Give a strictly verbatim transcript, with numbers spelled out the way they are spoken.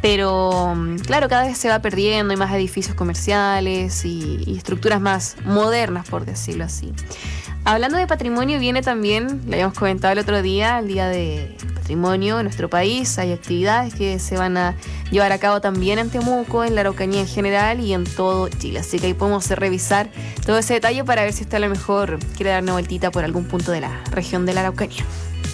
Pero claro, cada vez se va perdiendo, hay más edificios comerciales y, y estructuras más modernas, por decirlo así. Hablando de patrimonio, viene también, le habíamos comentado el otro día, el Día de Patrimonio en nuestro país. Hay actividades que se van a llevar a cabo también en Temuco, en la Araucanía en general y en todo Chile. Así que ahí podemos revisar todo ese detalle para ver si usted a lo mejor quiere dar una vueltita por algún punto de la región de la Araucanía.